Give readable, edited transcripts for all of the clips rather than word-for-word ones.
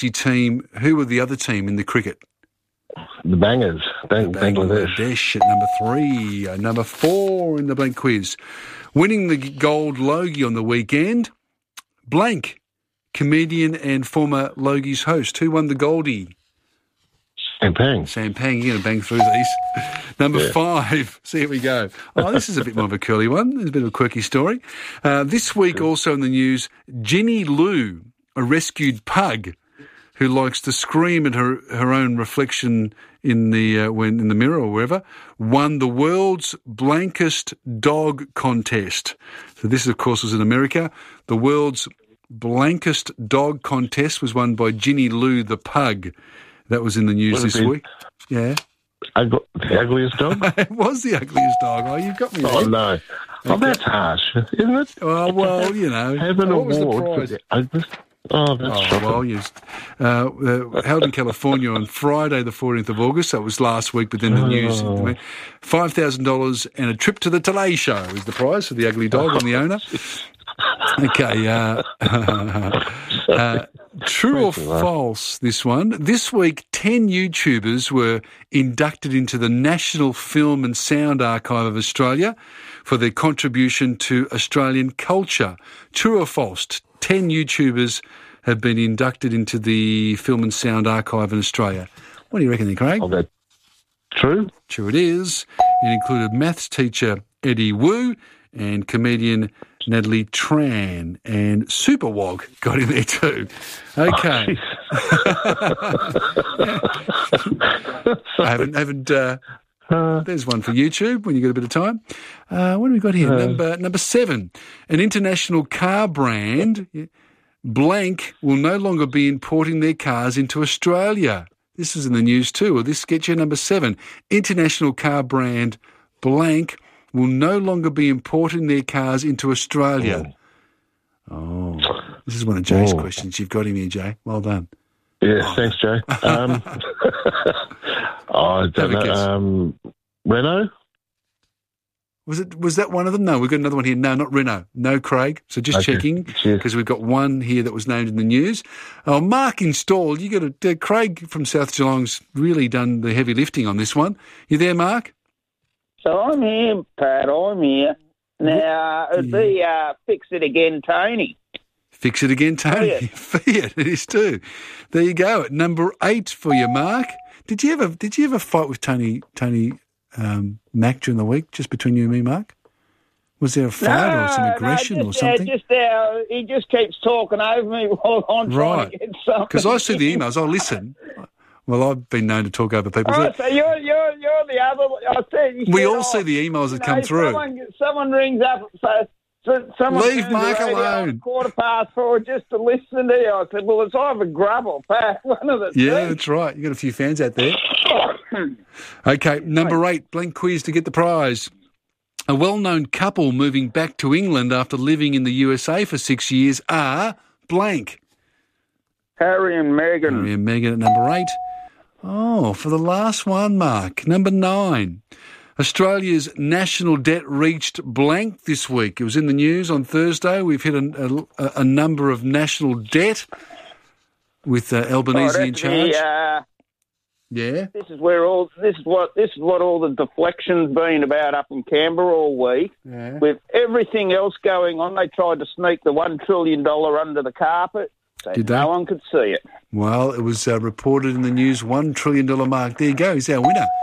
team. Who were the other team in the cricket? The Bangers. Bangladesh. Bangladesh at number 3. Number 4 in the blank quiz. Winning the gold Logie on the weekend, blank, comedian and former Logie's host. Who won the Goldie? Sam Pang. Sam Pang, you're going to bang through these. Number 5. So here we go. Oh, this is a bit more of a curly one. It's a bit of a quirky story. This week also in the news, Ginny Lou, a rescued pug who likes to scream at her own reflection in the mirror or wherever, won the world's blankest dog contest. So this, of course, was in America. The world's blankest dog contest was won by Ginny Lou the pug. That was in the news this week. Yeah. The ugliest dog? It was the ugliest dog. Oh, you've got me there. Oh, no. Oh, that's harsh, isn't it? Oh, well, you know. Have an what was the award prize? for the ugliest. Oh, that's shocking. Well, yes. Held in California on Friday, the 14th of August. That was last week, but then the news. $5,000 and a trip to the Today Show is the prize for the ugly dog and the owner. Okay. True or false, this one? This week, 10 YouTubers were inducted into the National Film and Sound Archive of Australia for their contribution to Australian culture. True or false? 10 YouTubers have been inducted into the Film and Sound Archive in Australia. What do you reckon there, Craig? I'll go true. True it is. It included maths teacher Eddie Wu and comedian Natalie Tran, and Superwog got in there too. Okay. I haven't there's one for YouTube when you got a bit of time. What have we got here? Number 7. An international car brand, blank, will no longer be importing their cars into Australia. This is in the news too. Will this get you number 7? International car brand, blank, will no longer be importing their cars into Australia. Oh. This is one of Jay's questions. You've got him here, Jay. Well done. Yeah, thanks, Jay. I don't know. Renault? Was that one of them? No, we've got another one here. No, not Renault. No, Craig. So just checking, because we've got one here that was named in the news. Oh, Mark installed. You got Craig from South Geelong's really done the heavy lifting on this one. You there, Mark? So I'm here, Pat. I'm here. Now, it'd be Fix It Again, Tony. Fix It Again, Tony. Fiat, it is too. There you go. At number 8 for you, Mark. Did you ever fight with Tony Mack during the week, just between you and me, Mark? Was there a fight or some aggression or something? He just keeps talking over me while I'm trying to get something. Because I see the emails. I listen. Well, I've been known to talk over people. Oh, so you're the other. We all see the emails that come through. Someone rings up and says, someone leave Mark alone. 4:15 just to listen to you. I said, well, it's either Grub or Pat, one of the two. Yeah, that's right. You got a few fans out there. Okay, number 8, blank quiz to get the prize. A well-known couple moving back to England after living in the USA for 6 years are blank. Harry and Meghan. Harry and Meghan at number 8. Oh, for the last one, Mark. Number 9. Australia's national debt reached blank this week. It was in the news on Thursday. We've hit a number of national debt with Albanese in charge. Yeah. This is what all the deflection's been about up in Canberra all week. Yeah. With everything else going on, they tried to sneak the $1 trillion under the carpet. So no one could see it. Well, it was reported in the news, $1 trillion mark. There you go. He's our winner.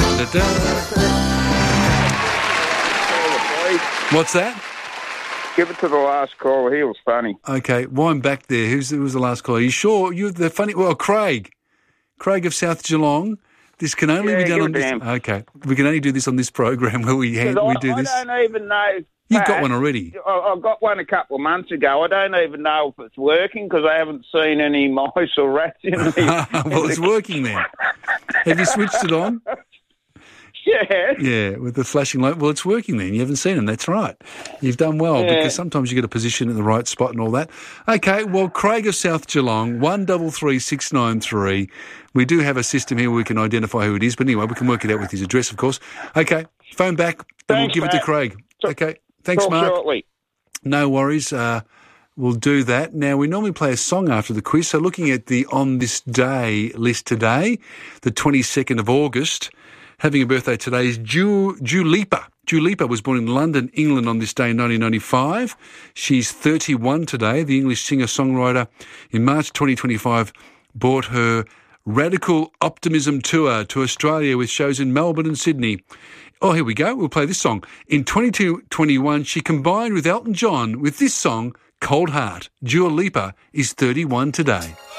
What's that? Give it to the last caller. He was funny. Okay, wind back there. Who was the last caller? Are you sure? You're the funny... Well, Craig. Craig of South Geelong. This can only be done on this... Okay. We can only do this on this program where we do this. I don't even know... You've got one already. I got one a couple of months ago. I don't even know if it's working because I haven't seen any mice or rats in there. Well, it's working then. Have you switched it on? Yeah. Yeah, with the flashing light. Well, it's working then. You haven't seen them. That's right. You've done well because sometimes you get a position in the right spot and all that. Okay, well, Craig of South Geelong, 133693. We do have a system here where we can identify who it is, but anyway, we can work it out with his address, of course. Okay, phone back and we'll give it to Craig. Okay, thanks, Mark. Shortly. No worries. We'll do that. Now, we normally play a song after the quiz, so looking at the On This Day list today, the 22nd of August, having a birthday today is Dua Lipa. Dua Lipa was born in London, England on this day in 1995. She's 31 today. The English singer-songwriter in March 2025 brought her Radical Optimism Tour to Australia with shows in Melbourne and Sydney. Oh, here we go. We'll play this song. In 2021, she combined with Elton John with this song, Cold Heart. Dua Lipa is 31 today.